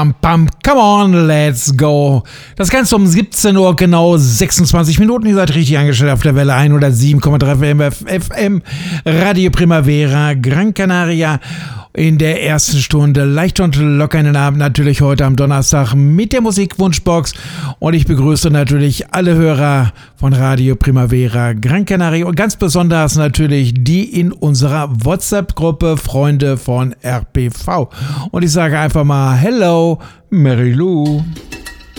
Pam, come on, let's go. Das Ganze um 17 Uhr, genau 26 Minuten. Ihr seid richtig eingestellt auf der Welle 107,3 FM, Radio Primavera, Gran Canaria. In der ersten Stunde leicht und locker in den Abend, natürlich heute am Donnerstag mit der Musikwunschbox. Und ich begrüße natürlich alle Hörer von Radio Primavera Gran Canaria und ganz besonders natürlich die in unserer WhatsApp-Gruppe Freunde von RPV. Und ich sage einfach mal Hello, Mary Lou.